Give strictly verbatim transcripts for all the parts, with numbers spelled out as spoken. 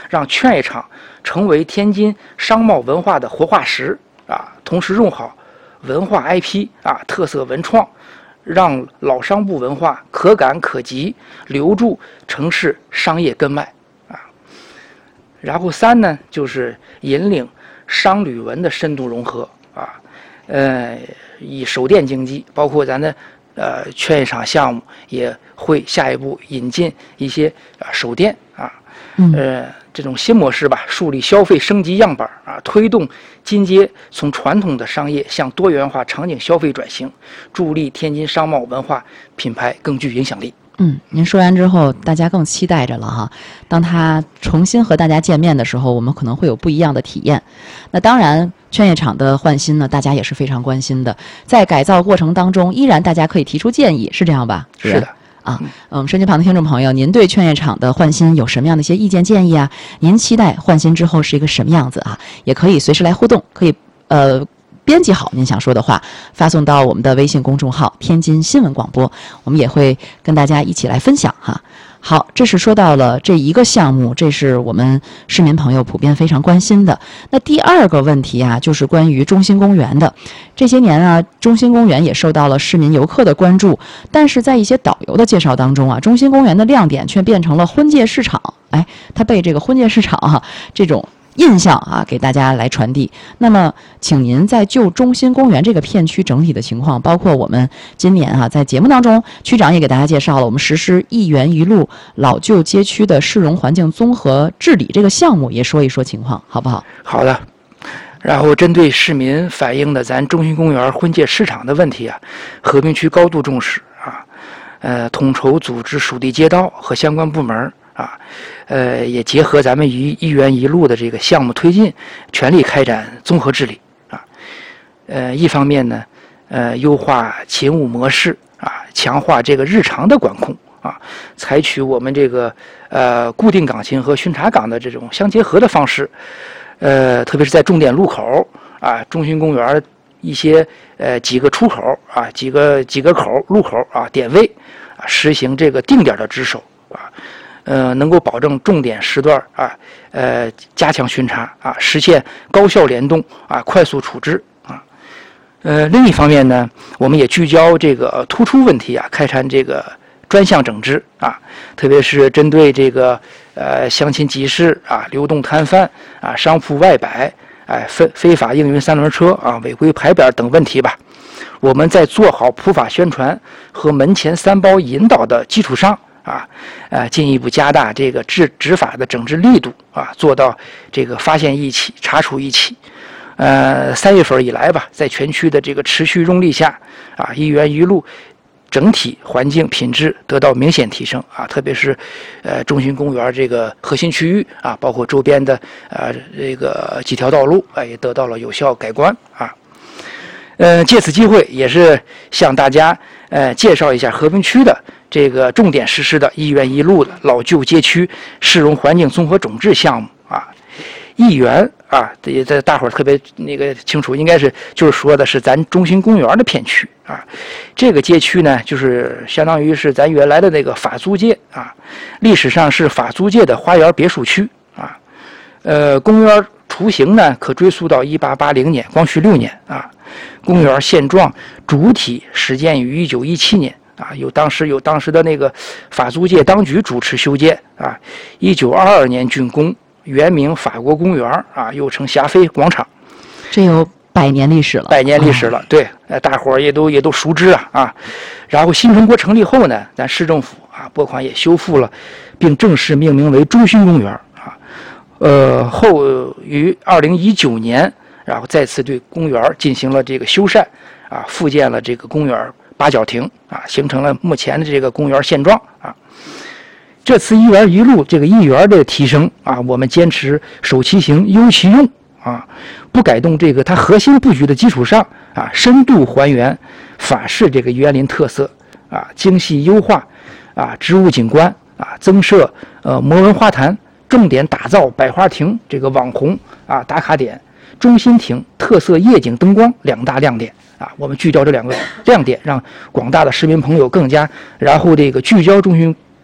让劝业场成为天津商贸文化的活化石啊，同时用好文化 I P 啊，特色文创，让老商埠文化可感可及，留住城市商业根脉啊。然后三呢，就是引领商旅文的深度融合啊，呃，以手电经济，包括咱的呃劝业场项目也会下一步引进一些啊手电啊，呃这种新模式吧，树立消费升级样板啊，推动金街从传统的商业向多元化场景消费转型，助力天津商贸文化品牌更具影响力。 嗯，您说完之后，大家更期待着了哈。当他重新和大家见面的时候，我们可能会有不一样的体验。那当然，劝业场的换新呢，大家也是非常关心的。在改造过程当中，依然大家可以提出建议，是这样吧？ 是的。 啊，嗯，收音机旁的听众朋友，您对劝业场的换新有什么样的一些意见建议啊？您期待换新之后是一个什么样子啊？也可以随时来互动，可以呃。编辑好您想说的话，发送到我们的微信公众号天津新闻广播，我们也会跟大家一起来分享哈。好，这是说到了这一个项目，这是我们市民朋友普遍非常关心的。那第二个问题啊，就是关于中心公园的。这些年啊，中心公园也受到了市民游客的关注，但是在一些导游的介绍当中啊，中心公园的亮点却变成了婚介市场。哎，它被这个婚介市场哈、啊、这种印象啊，给大家来传递。那么，请您在就中心公园这个片区整体的情况，包括我们今年啊，在节目当中，区长也给大家介绍了我们实施一园一路老旧街区的市容环境综合治理这个项目，也说一说情况，好不好？ 好的。然后针对市民反映的咱中心公园婚介市场的问题啊，和平区高度重视啊，呃，统筹组织属地街道和相关部门啊，呃，也结合咱们一一园一路的这个项目推进，全力开展综合治理啊。呃，一方面呢，呃，优化勤务模式啊，强化这个日常的管控啊，采取我们这个呃固定岗勤和巡查岗的这种相结合的方式，呃，特别是在重点路口啊，中心公园一些呃几个出口啊，几个几个口路口啊点位啊，实行这个定点的值守啊。呃，能够保证重点时段啊，呃，加强巡查啊，实现高效联动啊，快速处置啊。呃，另一方面呢，我们也聚焦这个突出问题啊，开展这个专项整治啊，特别是针对这个呃相亲集市啊、流动摊贩啊、商铺外摆、哎非非法营运三轮车啊、违规牌匾等问题吧，我们在做好普法宣传和门前三包引导的基础上。啊，呃，进一步加大这个治执法的整治力度啊，做到这个发现一起、查处一起。呃，三月份以来吧，在全区的这个持续用力下，啊，一园一路整体环境品质得到明显提升啊，特别是呃中心公园这个核心区域啊，包括周边的呃这个几条道路啊，也得到了有效改观啊。呃，借此机会也是向大家呃介绍一下和平区的。这个重点实施的一园一路的老旧街区市容环境综合整治项目啊，一园啊，也在大伙儿特别那个清楚，应该是就是说的是咱中心公园的片区啊，这个街区呢，就是相当于是咱原来的那个法租界啊，历史上是法租界的花园别墅区啊，呃，公园雏形呢可追溯到一八八零年，光绪六年啊，公园现状主体始建于一九一七年。啊，有当时有当时的那个法租界当局主持修建啊，一九二二年竣工，原名法国公园啊，又称霞飞广场， 这有百年历史了， 百年历史了，哦、对，呃，大伙儿也都也都熟知啊啊。然后新中国成立后呢，咱市政府啊拨款也修复了，并正式命名为中心公园啊。呃，后于二零一九年，然后再次对公园进行了这个修缮啊，复建了这个公园。八角亭啊，形成了目前的这个公园现状啊。这次一园一路这个一园的提升啊，我们坚持守其形、优其用啊，不改动这个它核心布局的基础上啊，深度还原法式这个园林特色啊，精细优化啊植物景观啊，增设呃摩纹花坛，重点打造百花亭这个网红啊打卡点，中心亭特色夜景灯光两大亮点。啊，我们聚焦这两个亮点，让广大的市民朋友更加，然后这个聚焦中心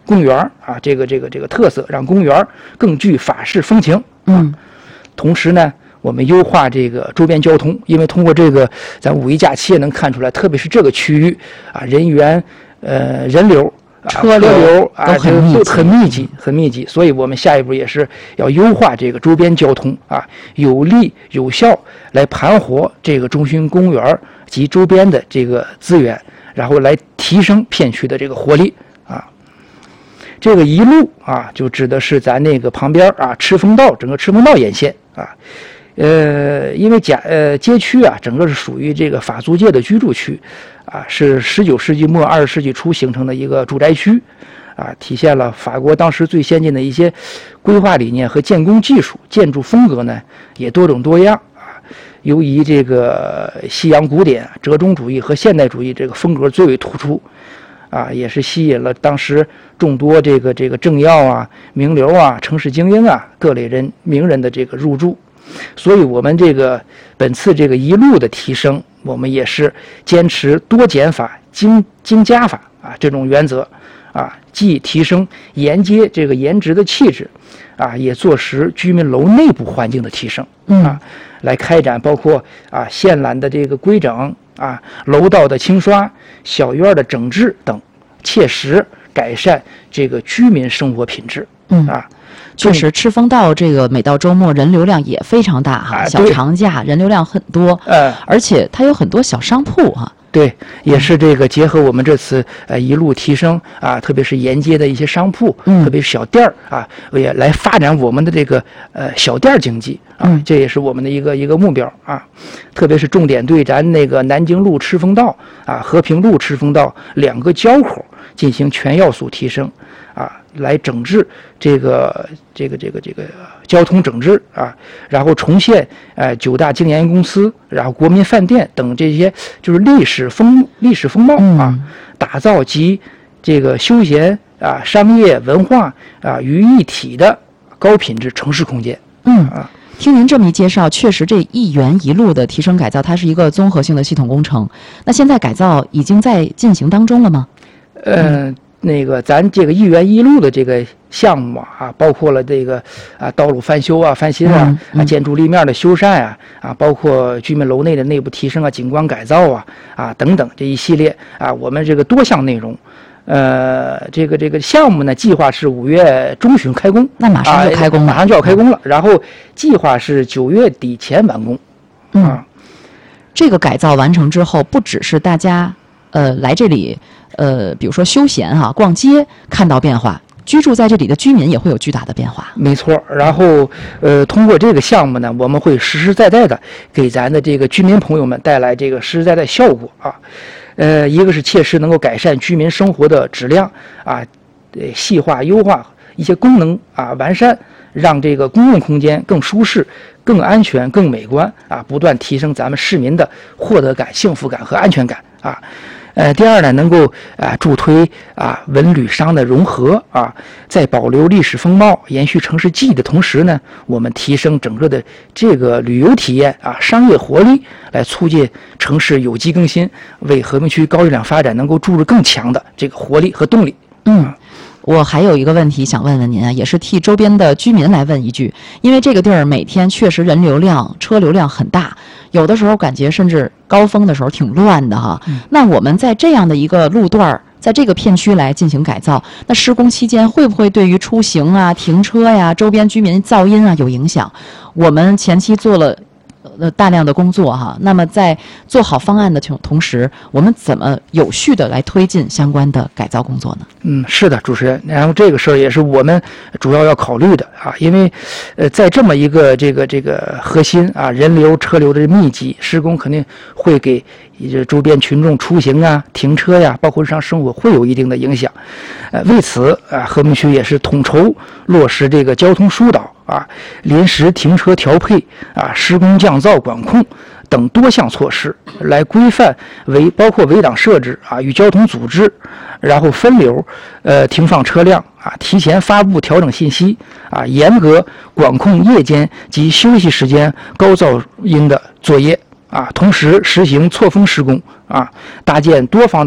公园啊这个这个这个特色，让公园更具法式风情。 嗯， 同时呢，我们优化这个周边交通，因为通过这个咱五一假期也能看出来，特别是这个区域啊，人员呃人流。啊、 车流啊， 都很密集， 都很密集，很密集。所以我们下一步也是要优化这个周边交通啊，有力有效来盘活这个中心公园及周边的这个资源，然后来提升片区的这个活力啊。这个一路啊，就指的是咱那个旁边啊，赤峰道整个赤峰道沿线啊。呃，因为甲呃街区啊，整个是属于这个法租界的居住区，啊，是十九世纪末二十世纪初形成的一个住宅区，啊，体现了法国当时最先进的一些规划理念和建工技术，建筑风格呢也多种多样啊，尤以这个西洋古典、折中主义和现代主义这个风格最为突出，啊，也是吸引了当时众多这个这个政要啊、名流啊、城市精英啊各类人名人的这个入住。所以我们这个本次这个一路的提升，我们也是坚持多减法、精精加法啊这种原则啊，既提升沿街这个颜值的气质啊，也做实居民楼内部环境的提升啊，来开展包括啊线缆的这个规整啊、楼道的清刷、小院的整治等，切实改善这个居民生活品质。 嗯啊。 确实，赤峰道这个每到周末人流量也非常大哈， 啊、 小长假人流量很多， 呃， 而且它有很多小商铺哈。 对，也是这个结合我们这次呃一路提升啊，特别是沿街的一些商铺， 嗯， 特别是小店儿啊，也来发展我们的这个呃小店经济啊， 嗯， 这也是我们的一个一个目标啊。特别是重点对咱那个南京路赤峰道啊、和平路赤峰道两个交口进行全要素提升啊，来整治这个这个这个这个交通整治啊，然后重现呃九大经研公司，然后国民饭店等这些就是历史风历史风貌啊， 嗯， 打造集这个休闲啊、商业文化啊于一体的高品质城市空间。 嗯啊， 听您这么一介绍，确实这一园一路的提升改造，它是一个综合性的系统工程。那现在改造已经在进行当中了吗？ 呃。嗯那个咱这个一园一路的这个项目啊，包括了这个啊道路翻修啊、翻新啊、 嗯嗯、 啊建筑立面的修缮啊，啊包括居民楼内的内部提升啊、景观改造啊啊等等这一系列啊，我们这个多项内容，呃，这个这个项目呢，计划是五月中旬开工， 那马上就开工了， 啊、马上就要开工了，然后计划是九月底前完工。 嗯， 啊， 这个改造完成之后，不只是大家呃来这里。呃，比如说休闲哈、啊、逛街看到变化，居住在这里的居民也会有巨大的变化。 没错，然后呃，通过这个项目呢，我们会实实在在的给咱的这个居民朋友们带来这个实实在在效果啊。呃，一个是切实能够改善居民生活的质量啊，呃，细化优化一些功能啊，完善，让这个公共空间更舒适、更安全、更美观啊，不断提升咱们市民的获得感、幸福感和安全感啊。呃，第二呢，能够啊助推啊文旅商的融合啊，在保留历史风貌、延续城市记忆的同时呢，我们提升整个的这个旅游体验啊、商业活力，来促进城市有机更新，为和平区高质量发展能够注入更强的这个活力和动力。 嗯。我还有一个问题想问问您啊，也是替周边的居民来问一句，因为这个地儿每天确实人流量、车流量很大，有的时候感觉甚至高峰的时候挺乱的哈。嗯、那我们在这样的一个路段，在这个片区来进行改造，那施工期间会不会对于出行啊、停车呀、周边居民噪音啊有影响？我们前期做了。呃，大量的工作哈，那么在做好方案的同同时，我们怎么有序的来推进相关的改造工作呢？ 嗯，是的，主持人。然后这个事儿也是我们主要要考虑的啊，因为，呃，在这么一个这个这个核心啊人流车流的密集，施工肯定会给周边群众出行啊、停车呀，包括日常生活会有一定的影响。呃，为此啊，和平区也是统筹落实这个交通疏导。啊，临时停车调配啊，施工降噪管控等多项措施，来规范围包括围挡设置啊与交通组织，然后分流呃停放车辆啊，提前发布调整信息啊，严格管控夜间及休息时间高噪音的作业啊，同时实行错峰施工啊，搭建多方的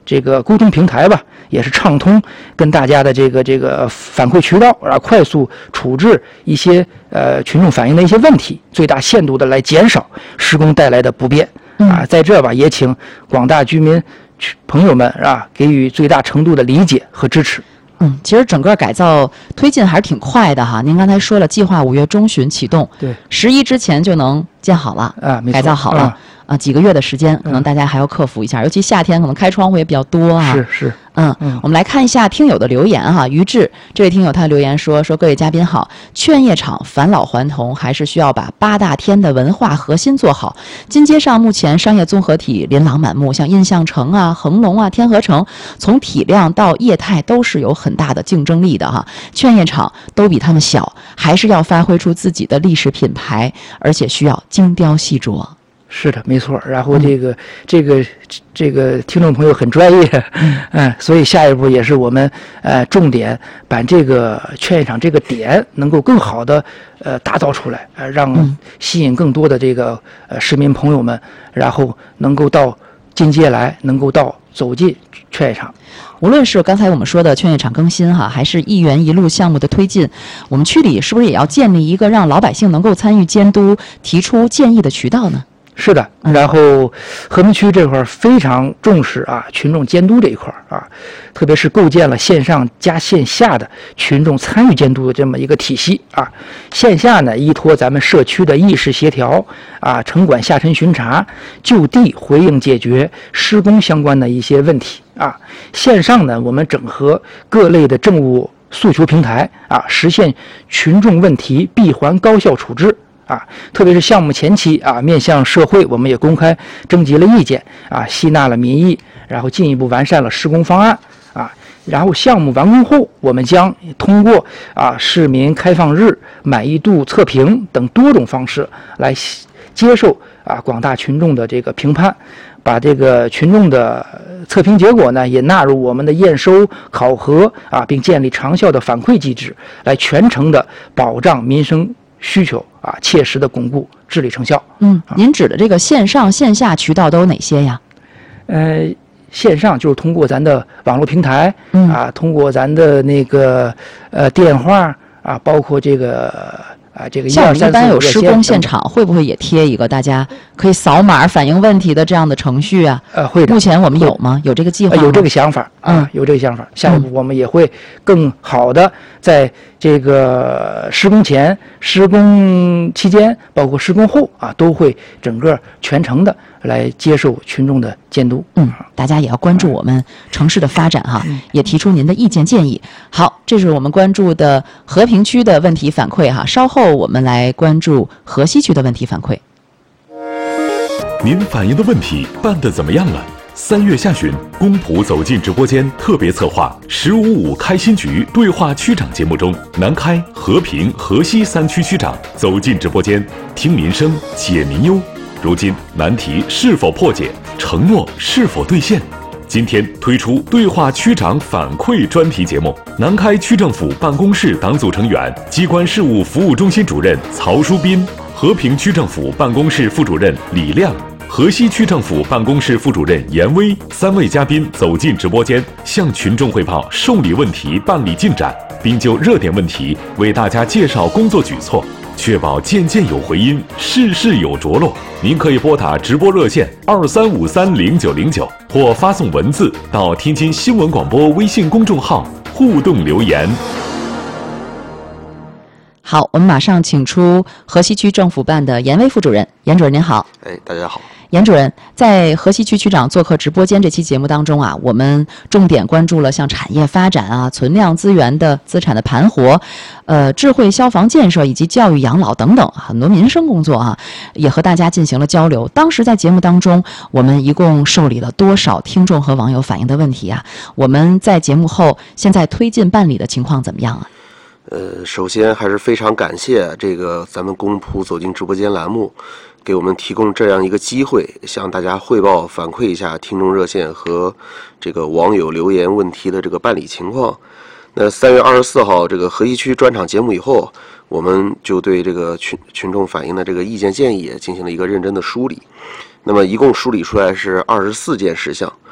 这个沟通平台吧，也是畅通跟大家的这个这个反馈渠道啊，快速处置一些呃群众反映的一些问题，最大限度的来减少施工带来的不便啊。在这吧，也请广大居民朋友们啊给予最大程度的理解和支持。 嗯，其实整个改造推进还是挺快的哈。您刚才说了，计划五月中旬启动， 对， 十一之前就能建好了啊， 改造好了。啊啊，几个月的时间，可能大家还要克服一下，嗯、尤其夏天可能开窗户也比较多啊。 是是， 嗯嗯，我们来看一下听友的留言哈。于志这位听友他留言说说各位嘉宾好，劝业场返老还童还是需要把八大天的文化核心做好。金街上目前商业综合体琳琅满目，像印象城啊、恒隆啊、天河城，从体量到业态都是有很大的竞争力的哈。劝业场都比他们小，还是要发挥出自己的历史品牌，而且需要精雕细琢。 是的，没错。然后这个、嗯、这个这个听众朋友很专业，嗯、呃，所以下一步也是我们呃重点把这个劝业场这个点能够更好的呃打造出来，呃，让吸引更多的这个呃市民朋友们，然后能够到进街来，能够到走进劝业场。 无论是刚才我们说的劝业场更新哈，还是一园一路项目的推进，我们区里是不是也要建立一个让老百姓能够参与监督、提出建议的渠道呢？ 是的，然后和平区这块非常重视啊群众监督这一块啊，特别是构建了线上加线下的群众参与监督的这么一个体系啊。线下呢依托咱们社区的议事协调啊，城管下沉巡查，就地回应解决施工相关的一些问题啊。线上呢我们整合各类的政务诉求平台啊，实现群众问题闭环高效处置。啊，特别是项目前期啊，面向社会，我们也公开征集了意见啊，吸纳了民意，然后进一步完善了施工方案啊。然后项目完工后，我们将通过啊市民开放日、满意度测评等多种方式来接受啊广大群众的这个评判，把这个群众的测评结果呢也纳入我们的验收考核啊，并建立长效的反馈机制，来全程的保障民生需求啊，切实的巩固治理成效。 嗯，您指的这个线上线下渠道都有哪些呀？ 呃，线上就是通过咱的网络平台，嗯啊，通过咱的那个呃电话啊，包括这个啊这个一二三四五热线。像一般有施工现场，会不会也贴一个大家可以扫码反映问题的这样的程序啊？呃，会的。目前我们有吗？有这个计划吗？ 有这个想法啊，嗯、有这个想法。下一步我们也会更好的在这个施工前、施工期间，包括施工后啊，都会整个全程的来接受群众的监督。 嗯，大家也要关注我们城市的发展哈，嗯、也提出您的意见建议。好，这是我们关注的和平区的问题反馈哈，稍后我们来关注河西区的问题反馈。 您反映的问题办得怎么样了？三月下旬，公仆走进直播间特别策划十五五开心局对话区长节目中，南开、和平、河西三区区长走进直播间，听民生，解民忧。如今难题是否破解，承诺是否兑现？今天推出对话区长反馈专题节目，南开区政府办公室党组成员、机关事务服务中心主任曹淑斌，和平区政府办公室副主任李亮，河西区政府办公室副主任严威三位嘉宾走进直播间，向群众汇报受理问题办理进展，并就热点问题为大家介绍工作举措，确保件件有回音，事事有着落。您可以拨打直播热线二三五三零九零九，或发送文字到天津新闻广播微信公众号互动留言。 好，我们马上请出河西区政府办的严威副主任。严主任您好。 哎，大家好。 严主任，在河西区区长做客直播间这期节目当中啊，我们重点关注了像产业发展啊、存量资源的资产的盘活，呃，智慧消防建设以及教育养老等等很多民生工作啊，也和大家进行了交流。当时在节目当中，我们一共受理了多少听众和网友反映的问题啊？我们在节目后现在推进办理的情况怎么样啊？ 呃，首先还是非常感谢这个咱们公仆走进直播间栏目，给我们提供这样一个机会，向大家汇报反馈一下听众热线和这个网友留言问题的这个办理情况。那三月二十四号这个河西区专场节目以后，我们就对这个群群众反映的这个意见建议进行了一个认真的梳理。那么一共梳理出来是二十四件事项。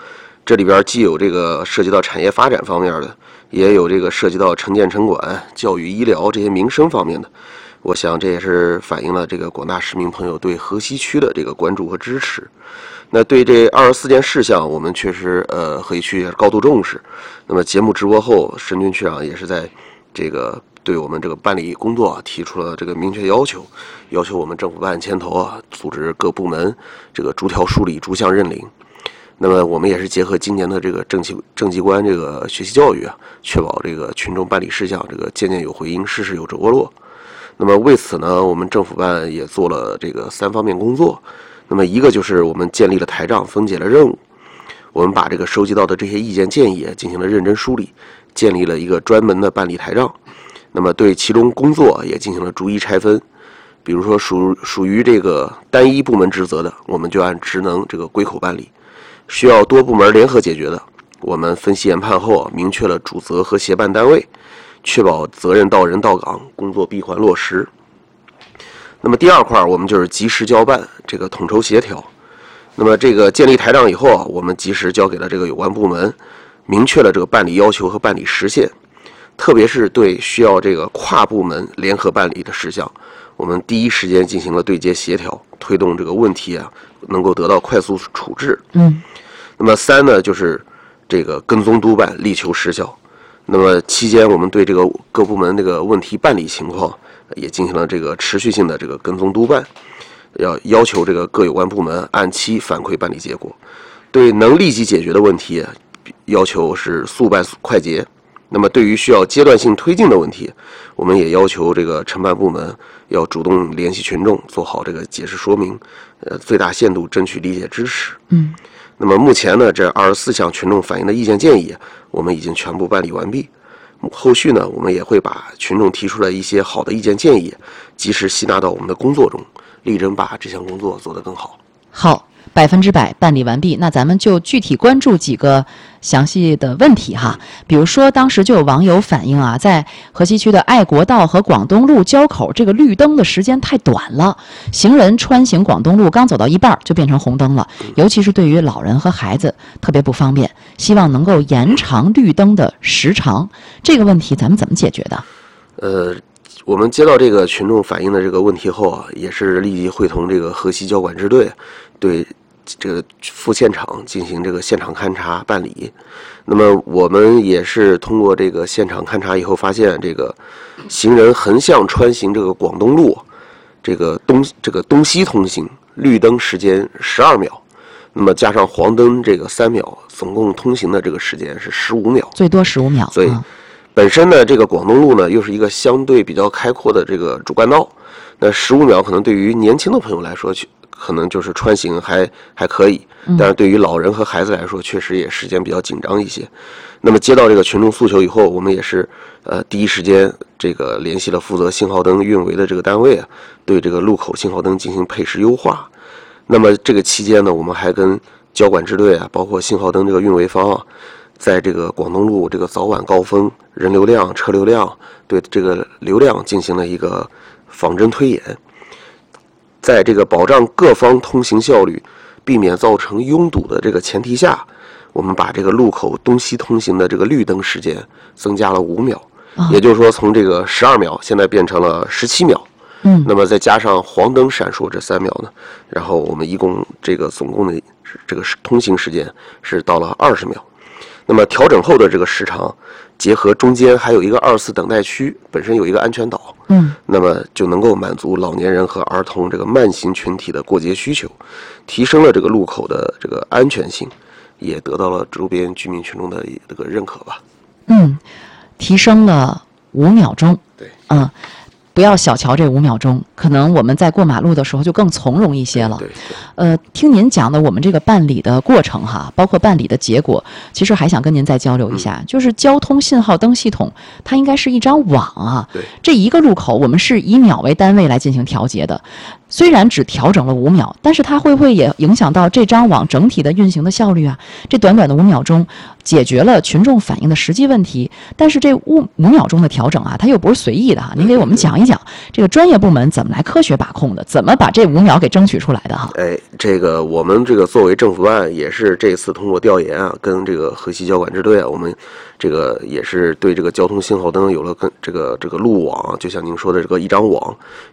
这里边既有这个涉及到产业发展方面的，也有这个涉及到城建城管、教育医疗这些民生方面的。我想这也是反映了这个广大市民朋友对河西区的这个关注和支持。那对这二十四件事项，我们确实呃河西区也是高度重视。那么节目直播后，申军区长也是在这个对我们这个办理工作、啊、提出了这个明确要求，要求我们政府办牵头啊，组织各部门这个逐条梳理、逐项认领。那么我们也是结合今年的这个政机政机关这个学习教育啊，确保这个群众办理事项这个件件有回音，事事有着落。那么为此呢，我们政府办也做了这个三方面工作。那么一个就是我们建立了台账，分解了任务。我们把这个收集到的这些意见建议进行了认真梳理，建立了一个专门的办理台账。那么对其中工作也进行了逐一拆分。比如说属属于这个单一部门职责的，我们就按职能这个归口办理。需要多部门联合解决的，我们分析研判后明确了主责和协办单位，确保责任到人到岗，工作闭环落实。那么第二块我们就是及时交办，这个统筹协调。那么这个建立台账以后啊，我们及时交给了这个有关部门，明确了这个办理要求和办理时限。特别是对需要这个跨部门联合办理的事项，我们第一时间进行了对接协调，推动这个问题啊能够得到快速处置。 嗯。 那么三呢，就是这个跟踪督办，力求实效。那么期间，我们对这个各部门这个问题办理情况也进行了这个持续性的这个跟踪督办，要要求这个各有关部门按期反馈办理结果。对能立即解决的问题，要求是速办快捷。那么对于需要阶段性推进的问题，我们也要求这个承办部门要主动联系群众，做好这个解释说明，呃，最大限度争取理解支持。 嗯。 那么目前呢，这二十四项群众反映的意见建议，我们已经全部办理完毕。后续呢，我们也会把群众提出来一些好的意见建议，及时吸纳到我们的工作中，力争把这项工作做得更好。 好，百分之百办理完毕。那咱们就具体关注几个详细的问题哈。比如说，当时就有网友反映啊，在河西区的爱国道和广东路交口，这个绿灯的时间太短了，行人穿行广东路刚走到一半就变成红灯了，尤其是对于老人和孩子特别不方便，希望能够延长绿灯的时长。这个问题咱们怎么解决的？ 呃，我们接到这个群众反映的这个问题后啊，也是立即会同这个河西交管支队对这个赴现场进行这个现场勘查办理。那么我们也是通过这个现场勘查以后发现，这个行人横向穿行这个广东路，这个东这个东西通行绿灯时间十二秒，那么加上黄灯这个三秒，总共通行的这个时间是十五秒， 最多十五秒。 所以本身呢，这个广东路呢又是一个相对比较开阔的这个主干道，那十五秒可能对于年轻的朋友来说，可能就是穿行还还可以，但是对于老人和孩子来说，确实也时间比较紧张一些。那么接到这个群众诉求以后，我们也是呃第一时间这个联系了负责信号灯运维的这个单位啊，对这个路口信号灯进行配时优化。那么这个期间呢，我们还跟交管支队啊，包括信号灯这个运维方啊，在这个广东路这个早晚高峰人流量、车流量对这个流量进行了一个仿真推演。在这个保障各方通行效率，避免造成拥堵的这个前提下，我们把这个路口东西通行的这个绿灯时间增加了五秒，哦、也就是说从这个十二秒现在变成了十七秒。 嗯， 那么再加上黄灯闪烁这三秒呢，然后我们一共这个总共的这个通行时间是到了二十秒。那么调整后的这个时长，结合中间还有一个二次等待区，本身有一个安全岛， 嗯， 那么就能够满足老年人和儿童这个慢行群体的过节需求，提升了这个路口的这个安全性，也得到了周边居民群众的这个认可吧。 嗯，提升了五秒钟。 对， 嗯。不要小瞧这五秒钟，可能我们在过马路的时候就更从容一些了。 对对对呃，听您讲的我们这个办理的过程哈，包括办理的结果，其实还想跟您再交流一下，嗯、就是交通信号灯系统，它应该是一张网啊。 对， 这一个路口我们是以秒为单位来进行调节的， 虽然只调整了五秒，但是它会不会也影响到这张网整体的运行的效率啊？这短短的五秒钟解决了群众反映的实际问题，但是这五五秒钟的调整啊，它又不是随意的哈。您给我们讲一讲这个专业部门怎么来科学把控的，怎么把这五秒给争取出来的哈？ 哎，这个我们这个作为政府办，也是这次通过调研啊，跟这个河西交管支队啊，我们这个也是对这个交通信号灯有了跟这个这个路网，就像您说的这个一张网，